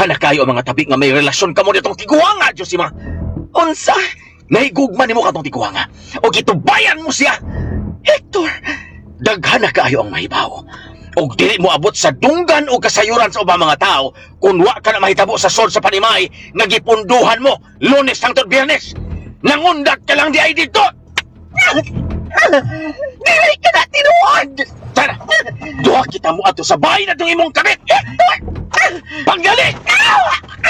Daghan na kayo ang mga tabi nga may relasyon kamo nitong tiguanga, Josima. Unsa? Nahigugma nimo katong tiguanga. O gitubayan mo siya. Hector! Daghan na kaayo ang mahibaw. Og dili mo abot sa dunggan o kasayuran sa ubang mga tao kung wa ka na mahitabo sa sod sa panimay nga gipunduhan mo Lunes hangtod Biyernes. Nangundat ka lang di ay dito. Dili ka na tinuod! Tara, duha kita mo ato sa bahay na itong imong kabit. Pagdali!